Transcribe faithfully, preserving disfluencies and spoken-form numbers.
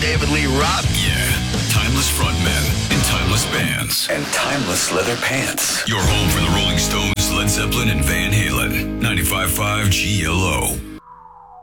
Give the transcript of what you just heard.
David Lee Roth. Yeah, timeless frontmen in timeless bands. And timeless leather pants. Your home for the Rolling Stones, Led Zeppelin, and Van Halen. ninety-five point five G L O.